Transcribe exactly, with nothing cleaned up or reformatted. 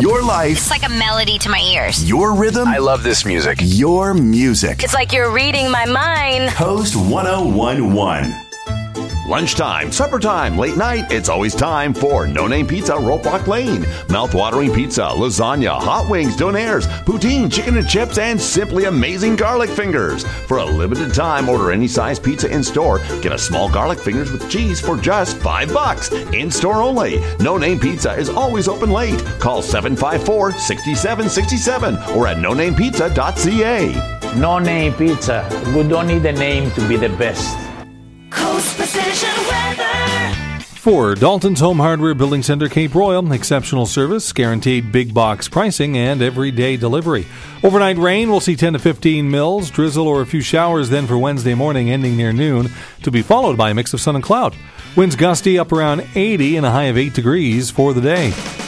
Your life. It's like a melody to my ears. Your rhythm. I love this music. Your music. It's like you're reading my mind. Coast one oh one point one. Lunchtime, supper time, late night, it's always time for No Name Pizza, Ropelock Lane. Mouth-watering pizza, lasagna, hot wings, donaires, poutine, chicken and chips, and simply amazing garlic fingers. For a limited time, order any size pizza in-store. Get a small garlic fingers with cheese for just five bucks. In-store only. No Name Pizza is always open late. Call seven five four, six seven six seven or at no name pizza dot c a. No Name Pizza. We don't need a name to be the best. Coast Precision Weather. For Dalton's Home Hardware Building Center, Cape Royal, exceptional service, guaranteed big box pricing, and everyday delivery. Overnight rain, we'll see ten to fifteen mils, drizzle or a few showers then for Wednesday morning ending near noon, to be followed by a mix of sun and cloud. Winds gusty up around eighty and a high of eight degrees for the day.